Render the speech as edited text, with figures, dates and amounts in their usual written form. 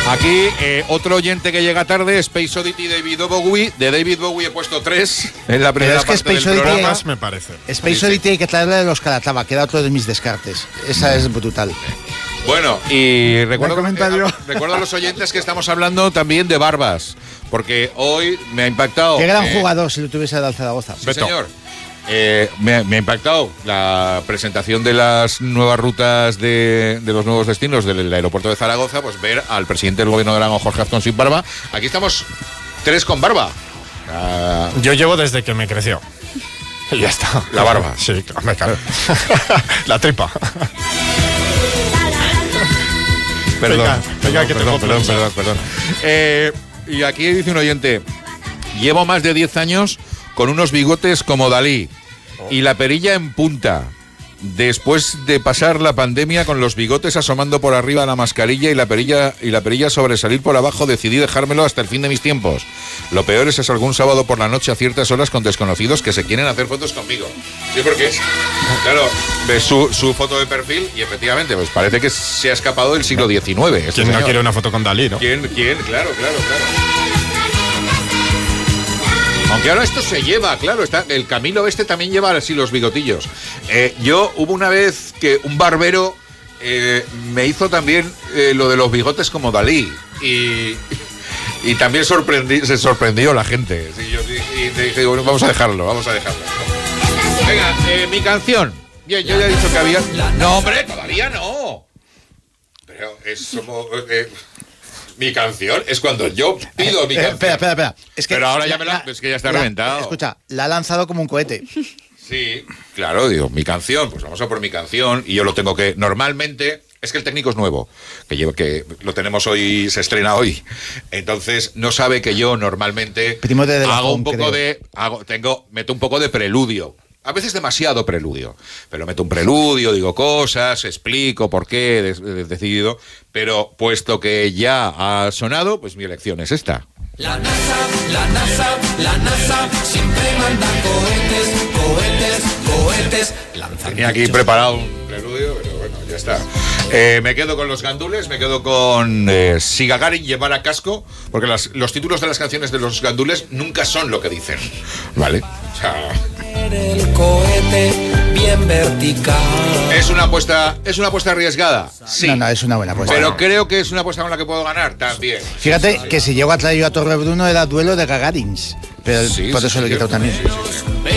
Aquí, otro oyente que llega tarde, Space Oddity David Bowie. De David Bowie he puesto 3 en la primera parte del programa. Más me parece. Space Oddity hay que traerla de los Calatrava, que era otro de mis descartes. Esa es brutal. Bueno, y recuerdo comentario. a los oyentes que estamos hablando también de barbas, porque hoy me ha impactado. Qué gran jugador si lo tuviese el Zaragoza. Sí, señor. Me ha impactado la presentación de las nuevas rutas de los nuevos destinos del aeropuerto de Zaragoza, pues ver al presidente del gobierno de Aragón, Jorge Azcón, sin barba. Aquí estamos 3 con barba. Yo llevo desde que me creció. Y ya está. La barba. Sí, claro. La tripa. Perdón. Venga, que perdón. Y aquí dice un oyente: llevo más de 10 años con unos bigotes como Dalí y la perilla en punta. Después de pasar la pandemia con los bigotes asomando por arriba de la mascarilla y la perilla sobresalir por abajo, decidí dejármelo hasta el fin de mis tiempos. Lo peor es algún sábado por la noche a ciertas horas con desconocidos que se quieren hacer fotos conmigo. Sí, porque, claro, ves su foto de perfil y efectivamente, pues parece que se ha escapado del siglo XIX. ¿Quién no quiere una foto con Dalí, no? ¿Quién? Claro. Aunque ahora esto se lleva, claro, el Camilo este también lleva así los bigotillos. Yo hubo una vez que un barbero me hizo también lo de los bigotes como Dalí y también se sorprendió la gente. Sí, y dije, bueno, vamos a dejarlo. Venga, mi canción. Bien, yo ya he dicho que había... No, hombre, todavía no. Pero es como... mi canción es cuando yo pido mi canción. Espera. Pero ahora es que ya está reventado. Escucha, la ha lanzado como un cohete. Sí, claro, digo, mi canción, pues vamos a por mi canción. Y yo lo tengo que, normalmente, es que el técnico es nuevo, que lo tenemos hoy, se estrena hoy. Entonces, no sabe que yo normalmente hago un poco meto un poco de preludio. A veces demasiado preludio, pero meto un preludio, digo cosas, explico por qué he decidido, pero puesto que ya ha sonado, pues mi elección es esta. La NASA siempre manda cohetes. Tenía aquí preparado un preludio, pero bueno, ya está. Me quedo con los gandules, me quedo con si Gagarin llevara casco, porque los títulos de las canciones de los gandules nunca son lo que dicen, ¿vale? O sea... El cohete bien vertical. ¿Es una apuesta arriesgada? Sí. No, es una buena apuesta. Pero creo que es una apuesta con la que puedo ganar también. Fíjate que si llego a traer yo a Torre Bruno era duelo de Gagarins. Pero sí, por eso lo he quitado también. Sí.